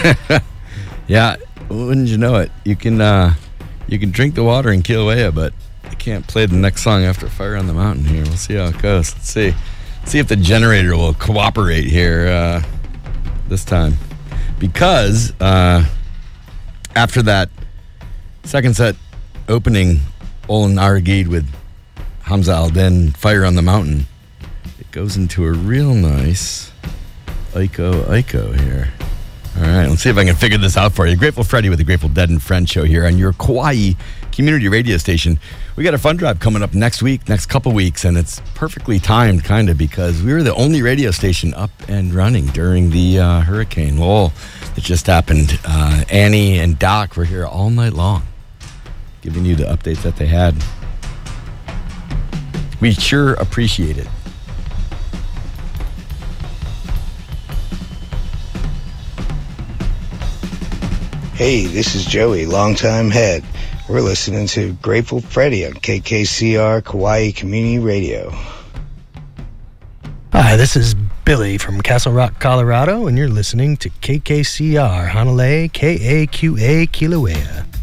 Yeah, wouldn't you know it? You can drink the water in Kilauea, but you can't play the next song after Fire on the Mountain here. We'll see how it goes. Let's see if the generator will cooperate here this time. Because after that second set opening Olin Aragid with Hamza Al-Din, Fire on the Mountain, it goes into a real nice Aiko here. All right, let's see if I can figure this out for you. Grateful Freddy with the Grateful Dead and Friends show here on your Kauai community radio station. We got a fun drive coming up next couple weeks, and it's perfectly timed, kind of, because we were the only radio station up and running during the Hurricane Lowell that just happened. Annie and Doc were here all night long, giving you the updates that they had. We sure appreciate it. Hey, this is Joey, longtime head. We're listening to Grateful Freddy on KKCR Kauai Community Radio. Hi, this is Billy from Castle Rock, Colorado, and you're listening to KKCR Hanalei, KAQA Kilauea.